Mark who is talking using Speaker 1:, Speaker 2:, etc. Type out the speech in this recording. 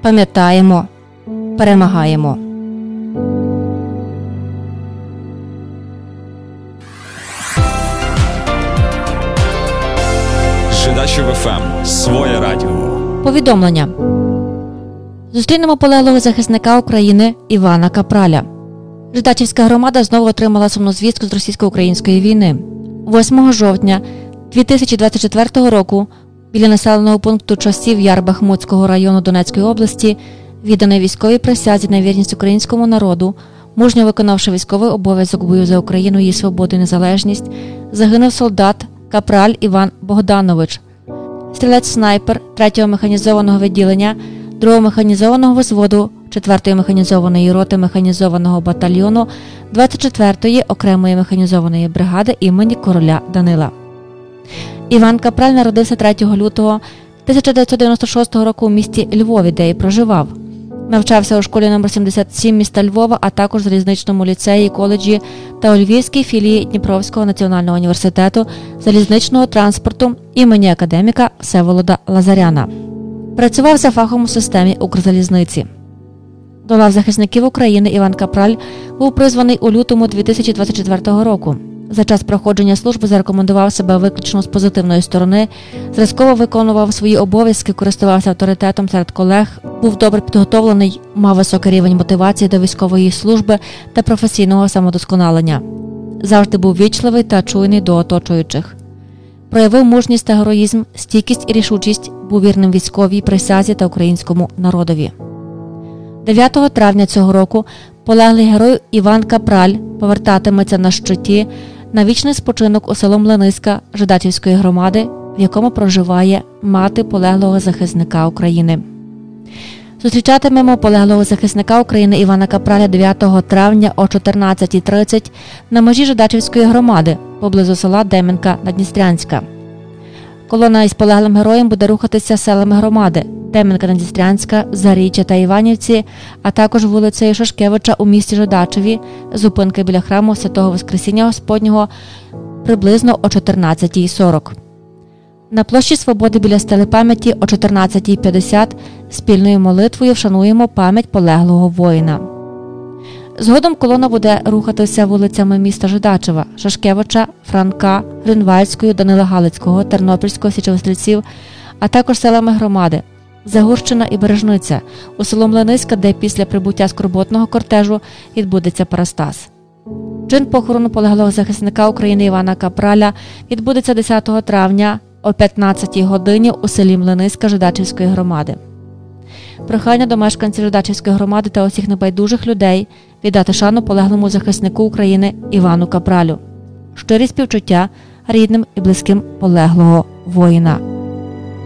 Speaker 1: Пам'ятаємо, перемагаємо.
Speaker 2: Жидачів ФМ. Своє радіо.
Speaker 1: Повідомлення. Зустрінемо полеглого захисника України Івана Капраля. Жидачівська громада знову отримала сумну звістку з російсько-української війни. 8 жовтня 2024 року біля населеного пункту Часів Яр Бахмутського району Донецької області, відданий військовій присязі на вірність українському народу, мужньо виконавши військовий обов'язок бою за Україну, її свободу і незалежність, загинув солдат Капраль Іван Богданович, стрілець-снайпер 3-го механізованого відділення 2-го механізованого взводу 4-ї механізованої роти механізованого батальйону 24-ї окремої механізованої бригади імені короля Данила. Іван Капраль народився 3 лютого 1996 року у місті Львові, де і проживав. Навчався у школі номер 77 міста Львова, а також в залізничному ліцеї, коледжі та у Львівській філії Дніпровського національного університету залізничного транспорту імені академіка Всеволода Лазаряна. Працював за фахом у системі Укрзалізниці. До лав захисників України Іван Капраль був призваний у лютому 2024 року. За час проходження служби зарекомендував себе виключно з позитивної сторони, зразково виконував свої обов'язки, користувався авторитетом серед колег, був добре підготовлений, мав високий рівень мотивації до військової служби та професійного самодосконалення. Завжди був вічливий та чуйний до оточуючих. Проявив мужність та героїзм, стійкість і рішучість, був вірним військовій присязі та українському народові. 9 травня цього року полеглий герой Іван Капраль повертатиметься на щиті на вічний спочинок у село Млиниська Жидачівської громади, в якому проживає мати полеглого захисника України. Зустрічатимемо полеглого захисника України Івана Капраля 9 травня о 14:30 на межі Жидачівської громади, поблизу села Дем'янка-Надністрянська. Колона із полеглим героєм буде рухатися селами громади Дем'янка-Надністрянська, Заріччя та Іванівці, а також вулицею Шашкевича у місті Жидачеві, зупинки біля храму Святого Воскресіння Господнього приблизно о 14:40. На площі Свободи біля стели пам'яті о 14:50 спільною молитвою вшануємо пам'ять полеглого воїна. Згодом колона буде рухатися вулицями міста Жидачева, Шашкевича, Франка, Гринвальдською, Данила Галицького, Тернопільського, Січовострільців, а також селами громади Загурщина і Бережниця, у село Млиниська, де після прибуття скорботного кортежу відбудеться парастас. Чин похорону полеглого захисника України Івана Капраля відбудеться 10 травня о 15 годині у селі Млиниська Жидачівської громади. Прохання до мешканців Жидачівської громади та усіх небайдужих людей віддати шану полеглому захиснику України Івану Капралю. Щирі співчуття рідним і близьким полеглого воїна.